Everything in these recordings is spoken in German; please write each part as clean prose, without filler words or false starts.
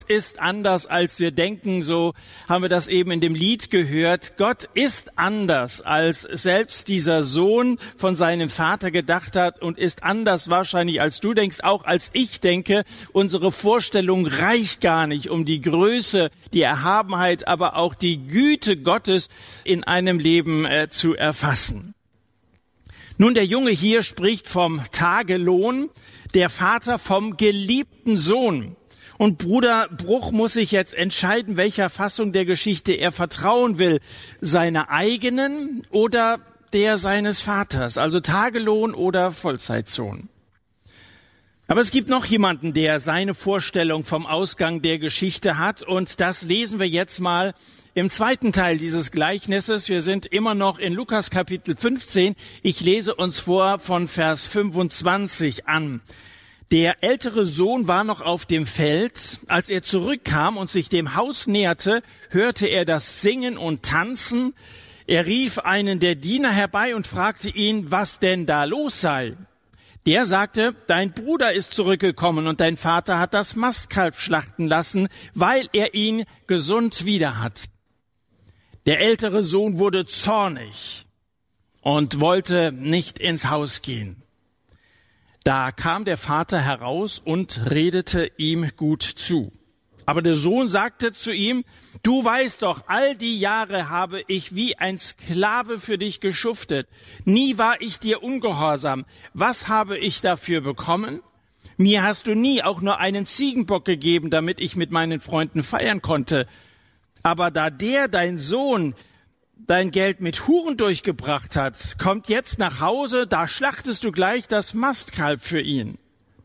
ist anders, als wir denken. So haben wir das eben in dem Lied gehört. Gott ist anders, als selbst dieser Sohn von seinem Vater gedacht hat und ist anders wahrscheinlich, als du denkst, auch als ich denke. Unsere Vorstellung reicht gar nicht, um die Größe, die Erhabenheit, aber auch die Güte Gottes in einem Leben zu erfassen. Nun, der Junge hier spricht vom Tagelohn, der Vater vom geliebten Sohn. Und Bruder Bruch muss sich jetzt entscheiden, welcher Fassung der Geschichte er vertrauen will, seiner eigenen oder der seines Vaters, also Tagelohn oder Vollzeitsohn. Aber es gibt noch jemanden, der seine Vorstellung vom Ausgang der Geschichte hat, und das lesen wir jetzt mal im zweiten Teil dieses Gleichnisses. Wir sind immer noch in Lukas Kapitel 15. Ich lese uns vor von Vers 25 an. Der ältere Sohn war noch auf dem Feld. Als er zurückkam und sich dem Haus näherte, hörte er das Singen und Tanzen. Er rief einen der Diener herbei und fragte ihn, was denn da los sei. Der sagte, dein Bruder ist zurückgekommen und dein Vater hat das Mastkalb schlachten lassen, weil er ihn gesund wieder hat. Der ältere Sohn wurde zornig und wollte nicht ins Haus gehen. Da kam der Vater heraus und redete ihm gut zu. Aber der Sohn sagte zu ihm, du weißt doch, all die Jahre habe ich wie ein Sklave für dich geschuftet. Nie war ich dir ungehorsam. Was habe ich dafür bekommen? Mir hast du nie auch nur einen Ziegenbock gegeben, damit ich mit meinen Freunden feiern konnte. Aber da dein Sohn, dein Geld mit Huren durchgebracht hat, kommt jetzt nach Hause, da schlachtest du gleich das Mastkalb für ihn.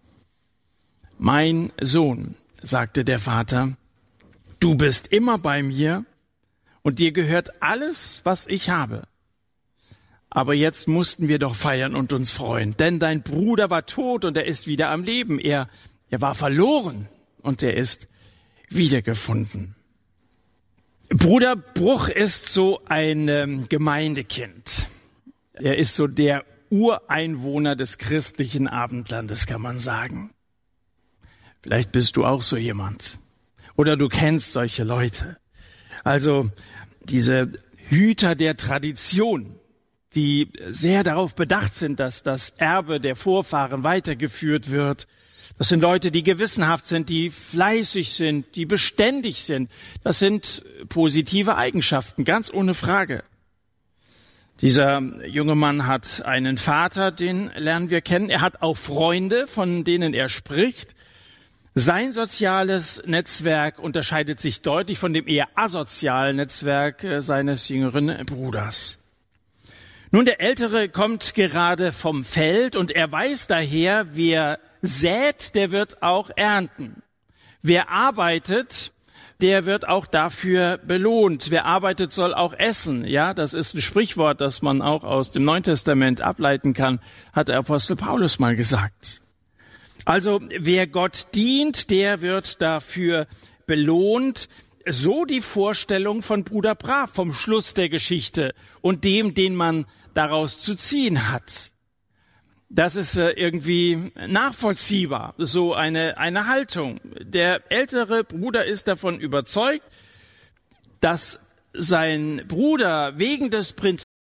Mein Sohn, sagte der Vater, du bist immer bei mir und dir gehört alles, was ich habe. Aber jetzt mussten wir doch feiern und uns freuen, denn dein Bruder war tot und er ist wieder am Leben. Er war verloren und er ist wiedergefunden. Bruder Bruch ist so ein Gemeindekind. Er ist so der Ureinwohner des christlichen Abendlandes, kann man sagen. Vielleicht bist du auch so jemand. Oder du kennst solche Leute. Also diese Hüter der Tradition, die sehr darauf bedacht sind, dass das Erbe der Vorfahren weitergeführt wird. Das sind Leute, die gewissenhaft sind, die fleißig sind, die beständig sind. Das sind positive Eigenschaften, ganz ohne Frage. Dieser junge Mann hat einen Vater, den lernen wir kennen. Er hat auch Freunde, von denen er spricht. Sein soziales Netzwerk unterscheidet sich deutlich von dem eher asozialen Netzwerk seines jüngeren Bruders. Nun, der Ältere kommt gerade vom Feld und er weiß daher, wer sät, der wird auch ernten. Wer arbeitet, der wird auch dafür belohnt. Wer arbeitet, soll auch essen. Ja, das ist ein Sprichwort, das man auch aus dem Neuen Testament ableiten kann, hat der Apostel Paulus mal gesagt. Also, wer Gott dient, der wird dafür belohnt. So die Vorstellung von Bruder Brav vom Schluss der Geschichte und dem, den man daraus zu ziehen hat. Das ist irgendwie nachvollziehbar, so eine Haltung. Der ältere Bruder ist davon überzeugt, dass sein Bruder wegen des